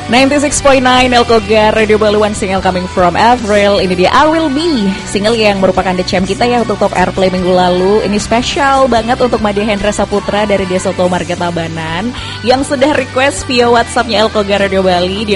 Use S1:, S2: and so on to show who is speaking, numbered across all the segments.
S1: 96.9 Elkogar Radio Baluan, single coming from Avril. Ini dia I Will Be, single yang merupakan The Champ kita ya untuk top airplay minggu lalu. Ini spesial banget untuk Made Hendra Saputra dari Desa Tua Marga Tabanan yang sudah request via WhatsAppnya Elkogar Radio Bali di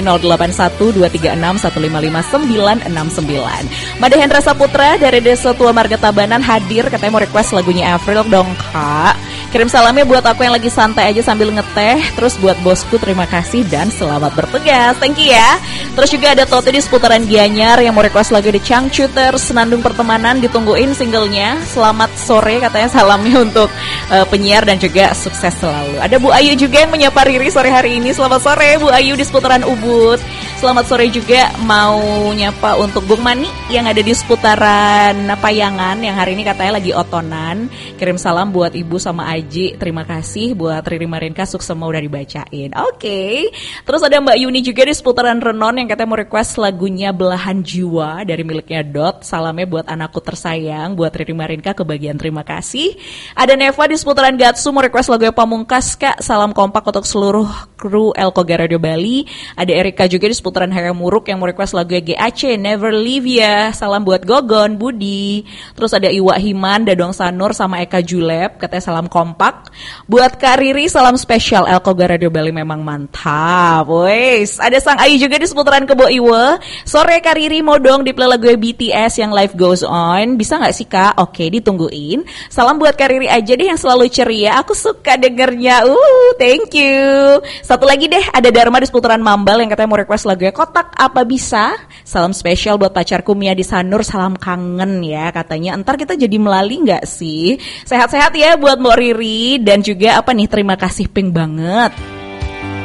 S1: 081236155969. Made Hendra Saputra dari Desa Tua Marga Tabanan hadir, katanya mau request lagunya Avril dong kak. Kirim salamnya buat aku yang lagi santai aja sambil ngeteh. Terus buat bosku terima kasih dan selamat bertugas. Thank you ya. Terus juga ada Toto di seputaran Gianyar yang mau request lagu The Changcuters, Senandung Pertemanan, ditungguin singlenya. Selamat sore katanya, salamnya untuk penyiar dan juga sukses selalu. Ada Bu Ayu juga yang menyapa Riri sore hari ini. Selamat sore Bu Ayu di seputaran Ubud. Selamat sore juga mau nyapa untuk Bung Mani yang ada di seputaran Payangan yang hari ini katanya lagi otonan. Kirim salam buat Ibu sama Aji. Terima kasih buat Riri Marinka, sukses semua udah dibacain. Oke. Terus ada Mbak Yuni juga di seputaran Renon yang katanya mau request lagunya Belahan Jiwa dari miliknya Dot. Salamnya buat anakku tersayang, buat Riri Marinka, kebagian terima kasih. Ada Neva di seputaran Gatsu mau request lagunya Pamungkas Kak. Salam kompak untuk seluruh kru Elkogar Radio Bali. Ada Erika juga di seputaran Hayamuruk yang mau request lagunya GAC Never Leave Ya. Salam buat Gogon, Budi. Terus ada Iwa Himan, Dadong Sanur sama Eka Julep, katanya salam kompak. Buat Kak Riri salam spesial Elkogar Radio Bali memang mantap. Wes, ada Sang Ayu juga di seputaran Kebo Iwe. Sore Kak Riri mau dong di play lagu BTS yang Life Goes On. Bisa gak sih Kak? Oke, ditungguin. Salam buat Kak Riri aja deh yang selalu ceria. Aku suka dengernya. Thank you. Satu lagi deh, ada Dharma di seputaran Mambal yang katanya mau request lagunya Kotak Apa Bisa. Salam spesial buat pacarku Mia di Sanur. Salam kangen ya katanya. Entar kita jadi melali gak sih? Sehat-sehat ya buat Mbak Riri. Dan juga apa nih, terima kasih Pink banget.